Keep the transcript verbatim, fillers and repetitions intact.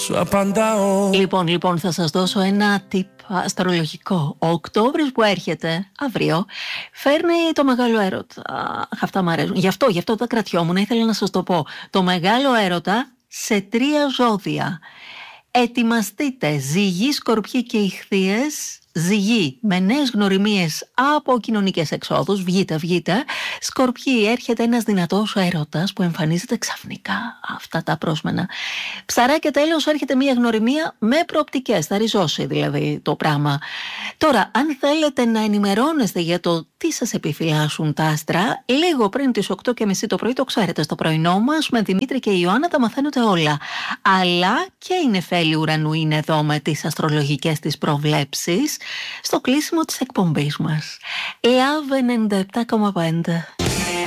Λοιπόν, λοιπόν, θα σας δώσω ένα tip αστρολογικό. Ο Οκτώβρης που έρχεται αύριο φέρνει το μεγάλο έρωτα. Αχ, αυτά μου αρέσουν. Γι' αυτό, γι' αυτό τα κρατιόμουν, ήθελα να σας το πω. Το μεγάλο έρωτα σε τρία ζώδια. Ετοιμαστείτε, ζυγοί, σκορπιοί και ιχθύες. Ζυγοί με νέες γνωριμίες από κοινωνικές εξόδους, βγείτε, βγείτε. Σκορπιοί, έρχεται ένας δυνατός έρωτας που εμφανίζεται ξαφνικά, αυτά τα πρόσμενα. Ψαράκια, τέλος, έρχεται μια γνωριμία με προοπτικές, θα ριζώσει δηλαδή το πράγμα. Τώρα, αν θέλετε να ενημερώνεστε για το τι σας επιφυλάσσουν τα άστρα, λίγο πριν τις οκτώ και μισή το πρωί, το ξέρετε, στο πρωινό μας με Δημήτρη και Ιωάννα τα μαθαίνετε όλα. Αλλά και η Νεφέλη Ουρανού είναι εδώ με τις αστρολογικές της προβλέψεις στο κλείσιμο της εκπομπής μας. ΕΑΒ ενενήντα επτά κόμμα πέντε.